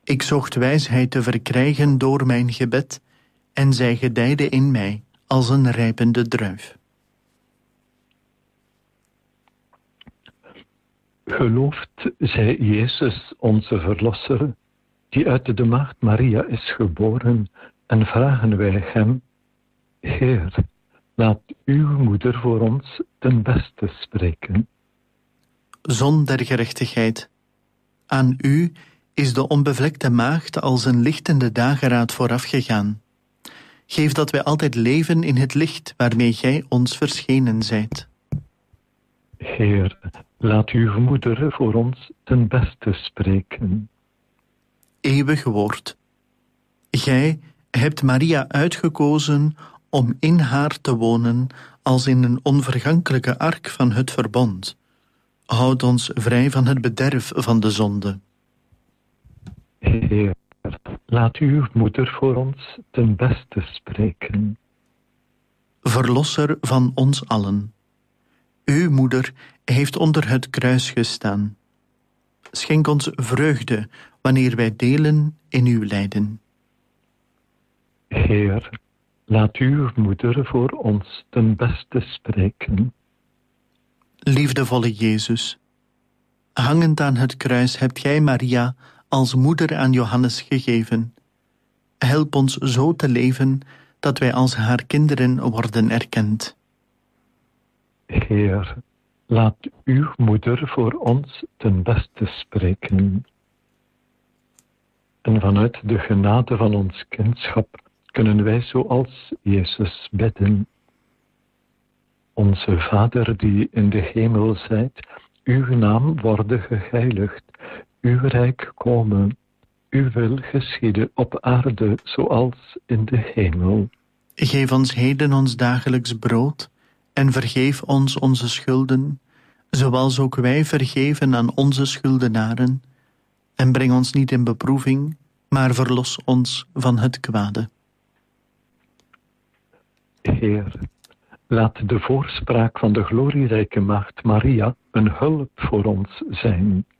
Ik zocht wijsheid te verkrijgen door mijn gebed, en zij gedijde in mij als een rijpende druif. Gelooft zij Jezus, onze Verlosser, die uit de maagd Maria is geboren, en vragen wij hem: Heer, laat uw moeder voor ons ten beste spreken. Zon der gerechtigheid, aan u is de onbevlekte maagd als een lichtende dageraad voorafgegaan. Geef dat wij altijd leven in het licht waarmee gij ons verschenen zijt. Heer, laat uw moeder voor ons ten beste spreken. Eeuwig woord. Gij hebt Maria uitgekozen om in haar te wonen als in een onvergankelijke ark van het verbond. Houd ons vrij van het bederf van de zonde. Heer, laat uw moeder voor ons ten beste spreken. Verlosser van ons allen. Uw moeder heeft onder het kruis gestaan. Schenk ons vreugde wanneer wij delen in uw lijden. Heer, laat uw moeder voor ons ten beste spreken. Liefdevolle Jezus, hangend aan het kruis hebt gij Maria als moeder aan Johannes gegeven. Help ons zo te leven dat wij als haar kinderen worden erkend. Heer, laat uw moeder voor ons ten beste spreken. En vanuit de genade van ons kindschap kunnen wij zoals Jezus bidden. Onze Vader die in de hemel zijt, uw naam worden geheiligd, uw rijk komen, uw wil geschieden op aarde zoals in de hemel. Geef ons heden ons dagelijks brood en vergeef ons onze schulden, zoals ook wij vergeven aan onze schuldenaren. En breng ons niet in beproeving, maar verlos ons van het kwade. Heer, laat de voorspraak van de glorierijke maagd Maria een hulp voor ons zijn.